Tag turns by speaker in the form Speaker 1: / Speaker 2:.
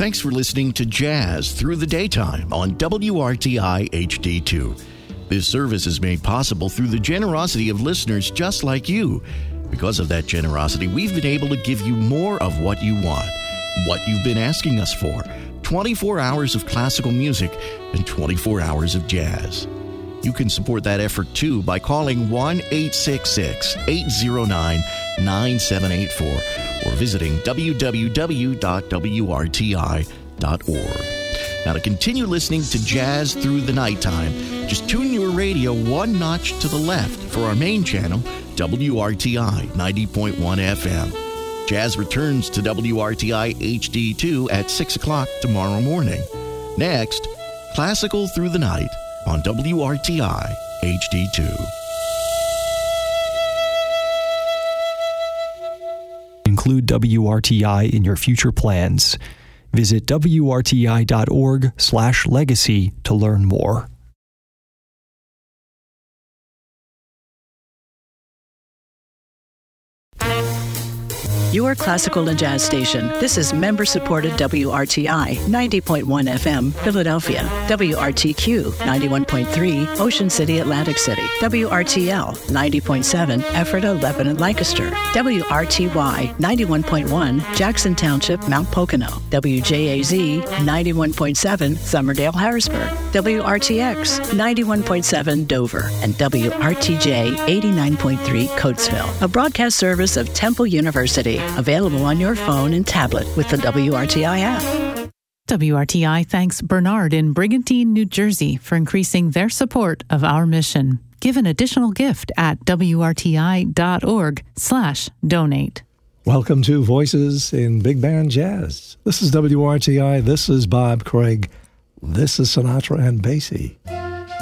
Speaker 1: Thanks for listening to Jazz Through the Daytime on WRTI HD2. This service is made possible through the generosity of listeners just like you. Because of that generosity, we've been able to give you more of what you want, what you've been asking us for. 24 hours of classical music and 24 hours of jazz. You can support that effort too by calling 1-866-809-9784 or visiting www.wrti.org. Now, to continue listening to Jazz Through the Nighttime, just tune your radio one notch to the left for our main channel, WRTI 90.1 FM. Jazz returns to WRTI HD2 at 6 o'clock tomorrow morning. Next, Classical Through the Night on WRTI HD2.
Speaker 2: Include WRTI in your future plans. Visit WRTI.org/legacy to learn more.
Speaker 3: Your classical and jazz station. This is member-supported WRTI 90.1 FM, Philadelphia. WRTQ 91.3, Ocean City, Atlantic City. WRTL 90.7, Ephrata, Lebanon, Lancaster. WRTY 91.1, Jackson Township, Mount Pocono. WJAZ 91.7, Somerdale, Harrisburg. WRTX 91.7, Dover. And WRTJ 89.3, Coatesville. A broadcast service of Temple University. Available on your phone and tablet with the WRTI app.
Speaker 4: WRTI thanks Bernard in Brigantine, New Jersey for increasing their support of our mission. Give an additional gift at WRTI.org/donate.
Speaker 5: Welcome to Voices in Big Band Jazz. This is WRTI. This is Bob Craig. This is Sinatra and Basie.